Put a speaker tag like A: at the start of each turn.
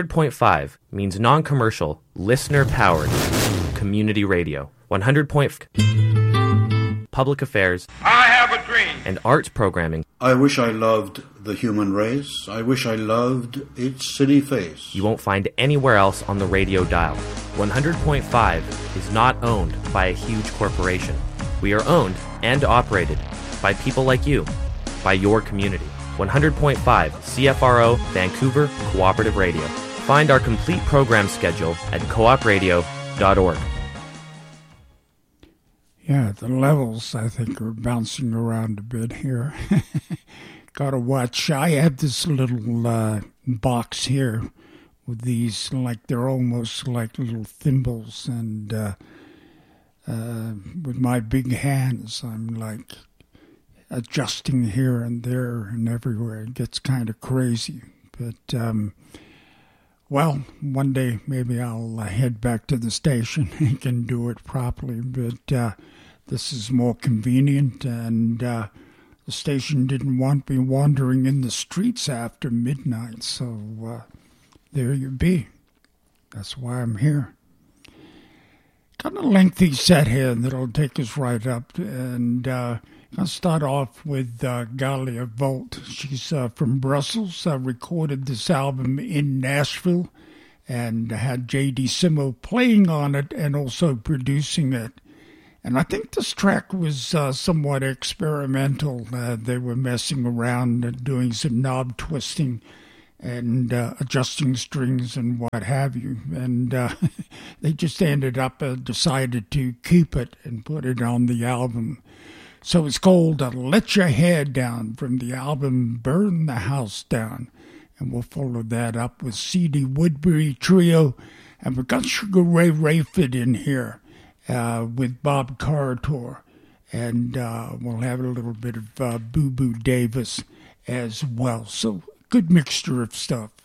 A: 100.5 means non-commercial, listener-powered community radio. 100.5 public affairs.
B: I have a dream.
A: And arts programming.
C: I wish I loved the human race. I wish I loved its silly face.
A: You won't find anywhere else on the radio dial. 100.5 is not owned by a huge corporation. We are owned and operated by people like you, by your community. 100.5 CFRO Vancouver Cooperative Radio. Find our complete program schedule at coopradio.org.
D: Yeah, the levels, I think, are bouncing around a bit here. Gotta watch. I have this little box here with these, like, they're almost like little thimbles, and with my big hands, I'm like adjusting here and there and everywhere. It gets kind of crazy. But, well, one day maybe I'll head back to the station and can do it properly. But this is more convenient, and the station didn't want me wandering in the streets after midnight. So there you be. That's why I'm here. Got a lengthy set here that'll take us right up, and I'll start off with Galia Volt. She's from Brussels. Recorded this album in Nashville and had J.D. Simo playing on it and also producing it. And I think this track was somewhat experimental. They were messing around and doing some knob twisting and adjusting strings and what have you. And they just ended up decided to keep it and put it on the album. So it's called Let Your Hair Down from the album Burn the House Down. And we'll follow that up with C.D. Woodbury Trio. And we've got Sugar Ray Rayford in here with Bob Corritore. And we'll have a little bit of Boo Boo Davis as well. So good mixture of stuff.